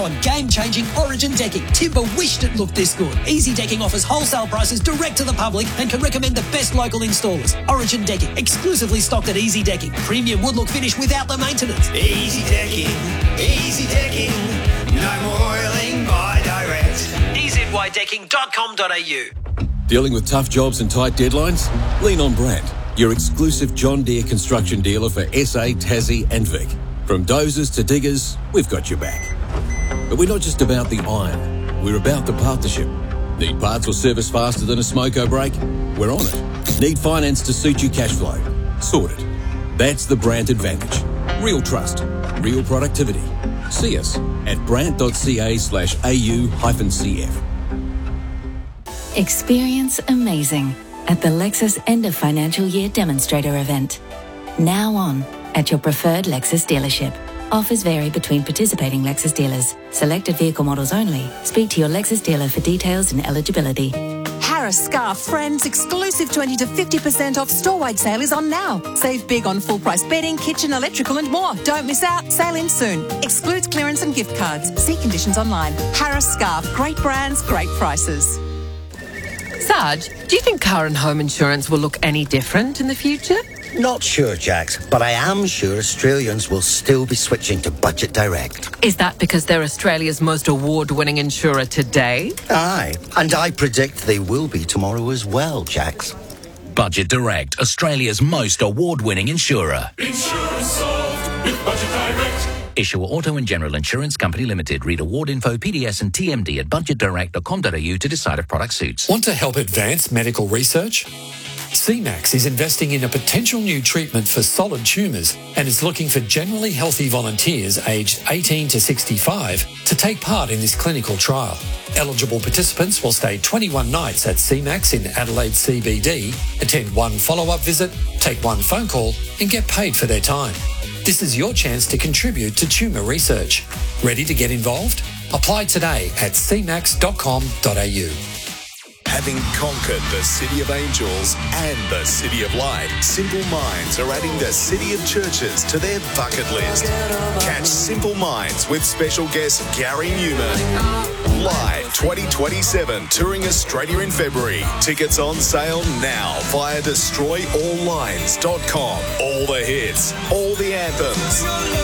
on game-changing Origin decking. Timber wished it looked this good. Easy Decking offers wholesale prices direct to the public and can recommend the best local installers. Origin Decking, exclusively stocked at Easy Decking. Premium wood look finish without the maintenance. Easy Decking, no more oiling by direct. EZYDecking.com.au. Dealing with tough jobs and tight deadlines? Lean on Brandt, your exclusive John Deere construction dealer for SA, Tassie and Vic. From dozers to diggers, we've got your back. But we're not just about the iron, we're about the partnership. Need parts or service faster than a smoko brake? We're on it. Need finance to suit your cash flow? Sorted. That's the Brandt advantage. Real trust, real productivity. See us at brandt.ca/au-cf. Experience amazing at the Lexus End of Financial Year Demonstrator event. Now on at your preferred Lexus dealership. Offers vary between participating Lexus dealers. Selected vehicle models only. Speak to your Lexus dealer for details and eligibility. Harris Scarf Friends exclusive 20 to 50% off store-wide sale is on now. Save big on full-price bedding, kitchen, electrical and more. Don't miss out. Sale ends soon. Excludes clearance and gift cards. See conditions online. Harris Scarf. Great brands, great prices. Sarge, do you think car and home insurance will look any different in the future? Not sure, Jax, but I am sure Australians will still be switching to Budget Direct. Is that because they're Australia's most award-winning insurer today? Aye, and I predict they will be tomorrow as well, Jax. Budget Direct, Australia's most award-winning insurer. Insurance solved with Budget Direct. Issuer Auto and General Insurance Company Limited. Read award info, PDS and TMD at budgetdirect.com.au to decide if product suits. Want to help advance medical research? CMAX is investing in a potential new treatment for solid tumours and is looking for generally healthy volunteers aged 18 to 65 to take part in this clinical trial. Eligible participants will stay 21 nights at CMAX in Adelaide CBD, attend one follow-up visit, take one phone call and get paid for their time. This is your chance to contribute to tumour research. Ready to get involved? Apply today at cmax.com.au. Having conquered the City of Angels and the City of Light, Simple Minds are adding the City of Churches to their bucket list. Catch Simple Minds with special guest Gary Newman. Live 2027, touring Australia in February. Tickets on sale now via destroyalllines.com. All the hits, all the anthems.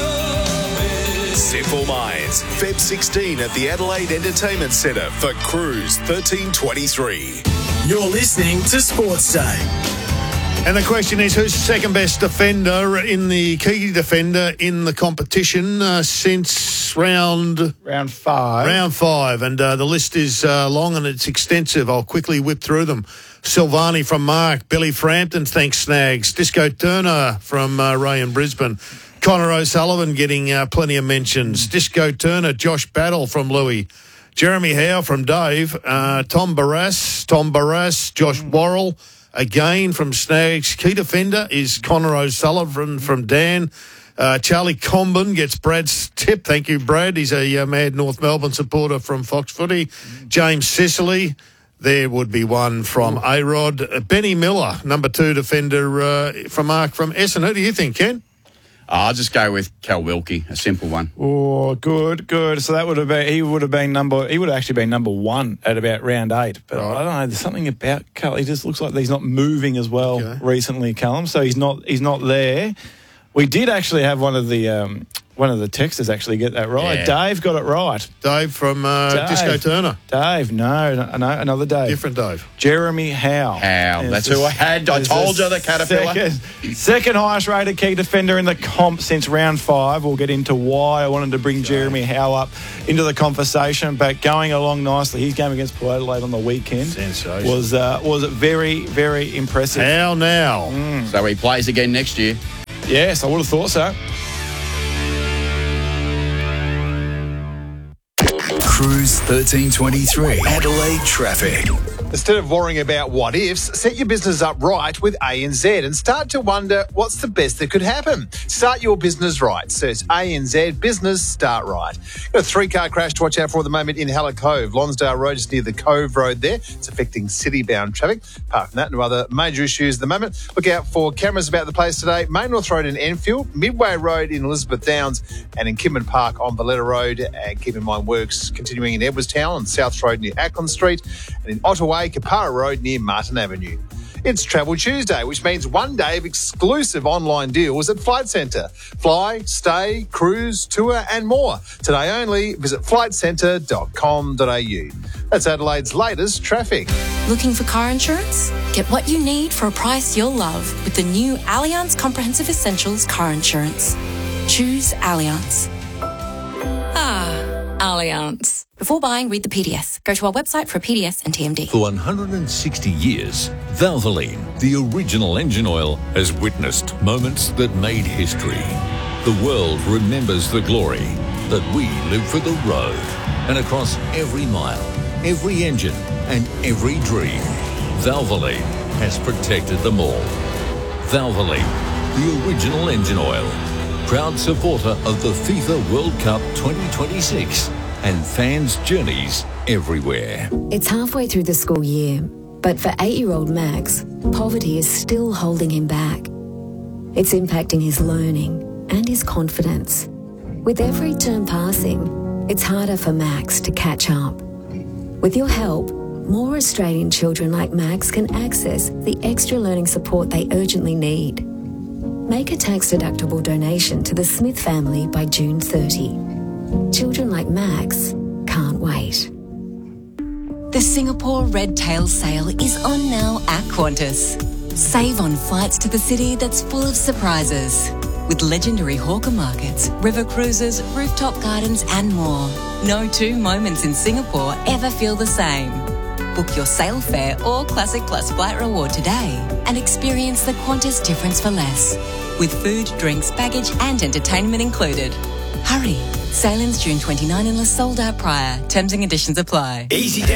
Simple Minds, Feb 16 at the Adelaide Entertainment Centre for Cruise 1323. You're listening to Sports Day. And the question is, who's the second best defender in the key defender in the competition since round 5? Round 5. And the list is long and it's extensive. I'll quickly whip through them. Silvani from Mark. Billy Frampton, thanks Snags. Disco Turner from Ray in Brisbane. Connor O'Sullivan getting plenty of mentions. Disco Turner, Josh Battle from Louis. Jeremy Howe from Dave. Tom Barras, Josh Worrell again from Snags. Key defender is Connor O'Sullivan from Dan. Charlie Comben gets Brad's tip. Thank you, Brad. He's a mad North Melbourne supporter from Fox Footy. James Sicily. There would be one from A-Rod. Benny Miller, number 2 defender from Mark from Essen. Who do you think, Ken? I'll just go with Cal Wilkie, a simple one. Oh, good. So that would have been he would have actually been number 1 at about round 8. But I don't know, there's something about Cal. He just looks like he's not moving as well recently, Callum. So he's not there. We did actually have one of the texters actually get that right. Yeah. Dave got it right. Dave from Disco Turner. Dave, no, another Dave. Different Dave. Jeremy Howe. That's who I had. I told you, the Caterpillar. Second highest rated key defender in the comp since round 5. We'll get into why I wanted to bring Jeremy Howe up into the conversation, but going along nicely. His game against Port Adelaide on the weekend was very, very impressive. How now? So he plays again next year. Yes, I would have thought so. Cruise 1323. Adelaide traffic. Instead of worrying about what ifs, set your business up right with ANZ and start to wonder what's the best that could happen. Start your business right. Search ANZ Business Start Right. Got a 3-car crash to watch out for at the moment in Hella Cove. Lonsdale Road is near the Cove Road there. It's affecting city-bound traffic. Apart from that, no other major issues at the moment. Look out for cameras about the place today. Main North Road in Enfield, Midway Road in Elizabeth Downs, and in Kidman Park on Valletta Road. And keep in mind works continuing in Edwardstown on South Road near Ackland Street, and in Ottaway, Kapara Road near Martin Avenue. It's Travel Tuesday, which means one day of exclusive online deals at Flight Centre. Fly, stay, cruise, tour and more. Today only, visit flightcentre.com.au. That's Adelaide's latest traffic. Looking for car insurance? Get what you need for a price you'll love with the new Allianz Comprehensive Essentials Car Insurance. Choose Allianz. Allianz. Before buying, read the PDS. Go to our website for a PDS and TMD. For 160 years, Valvoline, the original engine oil, has witnessed moments that made history. The world remembers the glory that we live for the road. And across every mile, every engine, and every dream, Valvoline has protected them all. Valvoline, the original engine oil. Proud supporter of the FIFA World Cup 2026 and fans' journeys everywhere. It's halfway through the school year, but for 8-year-old Max, poverty is still holding him back. It's impacting his learning and his confidence. With every term passing, it's harder for Max to catch up. With your help, more Australian children like Max can access the extra learning support they urgently need. Make a tax-deductible donation to the Smith family by June 30. Children like Max can't wait. The Singapore Red Tail Sale is on now at Qantas. Save on flights to the city that's full of surprises. With legendary hawker markets, river cruises, rooftop gardens and more. No two moments in Singapore ever feel the same. Book your sale fare or Classic Plus flight reward today and experience the Qantas difference for less. With food, drinks, baggage and entertainment included. Hurry! Sale ends June 29 unless sold out prior. Terms and conditions apply. Easy